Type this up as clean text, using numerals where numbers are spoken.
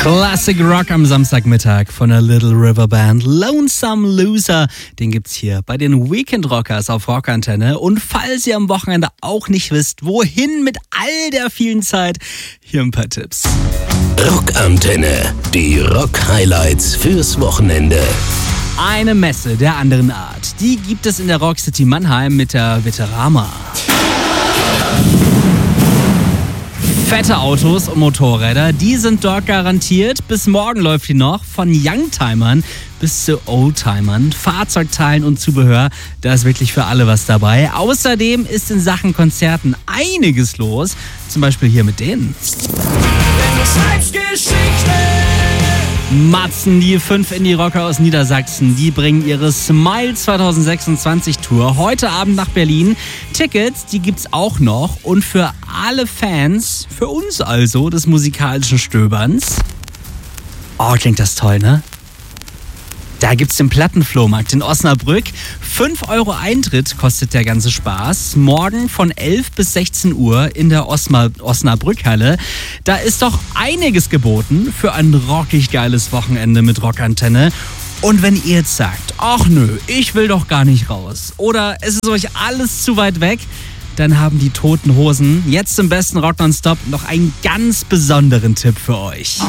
Classic Rock am Samstagmittag von der Little River Band. Lonesome Loser, den gibt's hier bei den Weekend Rockers auf Rockantenne. Und falls ihr am Wochenende auch nicht wisst, wohin mit all der vielen Zeit, hier ein paar Tipps. Rockantenne, die Rock-Highlights fürs Wochenende. Eine Messe der anderen Art, die gibt es in der Rock City Mannheim mit der Veterama. Fette Autos und Motorräder, die sind dort garantiert. Bis morgen läuft die noch. Von Youngtimern bis zu Oldtimern, Fahrzeugteilen und Zubehör. Da ist wirklich für alle was dabei. Außerdem ist in Sachen Konzerten einiges los. Zum Beispiel hier mit denen. Matzen, die 5 Indie-Rocker aus Niedersachsen, die bringen ihre Smile 2026 Tour heute Abend nach Berlin. Tickets, die gibt's auch noch. Und für alle Fans, für uns also, des musikalischen Stöberns. Oh, klingt das toll, ne? Da gibt's den Plattenflohmarkt in Osnabrück. 5 € Eintritt kostet der ganze Spaß. Morgen von 11 bis 16 Uhr in der Osnabrückhalle. Da ist doch einiges geboten für ein rockig geiles Wochenende mit Rockantenne. Und wenn ihr jetzt sagt, ach nö, ich will doch gar nicht raus oder es ist euch alles zu weit weg, dann haben die Toten Hosen jetzt im besten Rock Nonstop noch einen ganz besonderen Tipp für euch.